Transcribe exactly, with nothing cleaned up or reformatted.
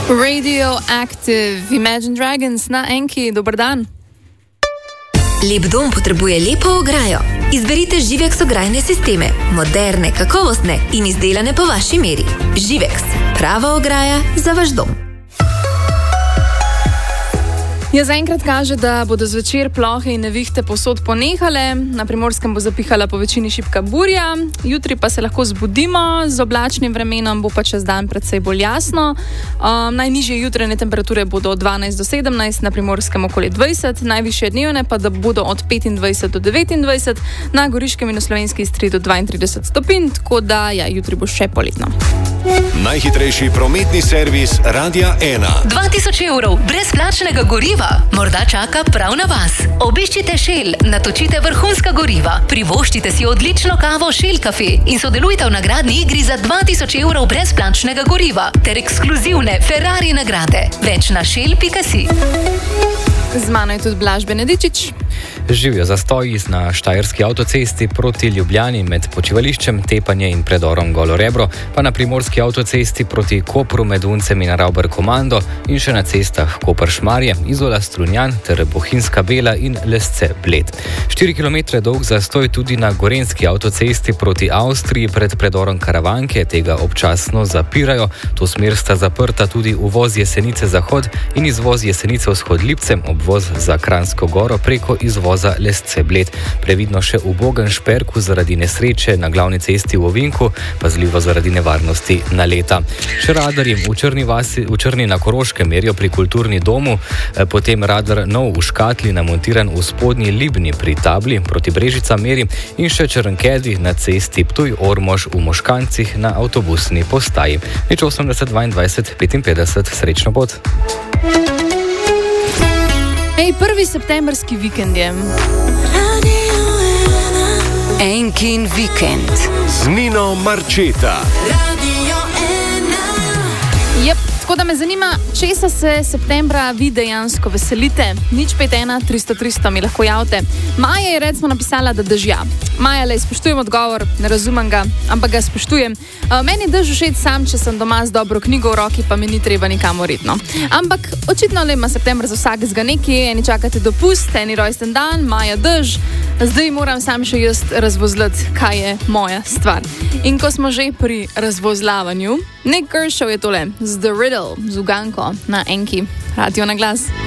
Radioactive, Imagine Dragons na Enki, dober dan. Lep dom potrebuje lepo ograjo. Izberite Živex ograjne sisteme, moderne, kakovostne in izdelane po vaši meri. Živex, prava ograja za vaš dom. Ja, zaenkrat kaže, da bodo zvečer plohe in nevihte povsod ponehale. Na Primorskem bo zapihala po večini šibka burja, jutri pa se lahko zbudimo z oblačnim vremenom, bo pa čez dan precej bolj jasno. Um, najnižje jutranje temperature bodo od dvanajst do sedemnajst, na Primorskem okoli dvajset, najvišje dnevne pa da bodo od petindvajset do devetindvajset, na Goriškem in na Slovenski Istri do dvaintrideset stopinj, tako da ja, jutri bo še poletno. Najhitrejši prometni servis Radia ena. dva tisoč evrov brezplačnega goriva morda čaka prav na vas. Obiščite Shell, natočite vrhunska goriva, privoščite si odlično kavo Shell Cafe in sodelujte v nagradni igri za dva tisoč evrov brezplačnega goriva ter ekskluzivne Ferrari nagrade. Več na shell pika si. Z mano je tudi Blaž Benedičič. Živijo zastoji na štajerski avtocesti proti Ljubljani med počivališčem Tepanje in predorom Golo Rebro, pa na primorski avtocesti proti Kopru med Uncem in Ravber Komando in še na cestah Koper-Šmarje, Izola Strunjan ter Bohinjska Bela in Lesce Bled. štiri kilometre dolg zastoj tudi na gorenski avtocesti proti Avstriji pred predorom Karavanke, tega občasno zapirajo. To smer sta zaprta tudi uvoz Jesenice Zahod in izvoz Jesenice Vzhod Lipce, obvoz za Kranjsko Goro preko izvoza Lesce Bled. Previdno še v Bogenšperku zaradi nesreče na glavni cesti v Ovinku, pazljivo zaradi nevarnosti naleta. Še radarji v Črni vasi, v Črni na Koroškem merijo pri Kulturni domu, potem radar nov v Škatli namontiran v Spodnji Libni pri Tabli proti Brežicam meri in še Črnkedi na cesti Ptuj-Ormož v Moškancih na avtobusni postaji. Nič osemdeset dvaindvajset petinpetdeset, srečno pot. Ej, prvi septembrski vikend je. Enkin vikend. Z Nino Marčeta. Jep, tako da me zanima, česa se septembra vi dejansko veselite. Nič pet ena tristo tristo mi lahko javite. Maja je recimo napisala, da dežja. Maja, le, spoštujem odgovor, ne razumem ga, ampak ga spoštujem. Uh, meni dež všeč sam, če sem doma z dobro knjigo v roki, pa mi ni treba nikamor iti, no. Ampak očitno le ima september za vsakega nekaj, eni čakate dopust, eni rojsten dan, maja dež. Zdaj moram sam še jaz razvozlati, kaj je moja stvar. In ko smo že pri razvozlavanju, Nick Kershaw je tole z The Riddle, z uganko na Enki, Radio na glas.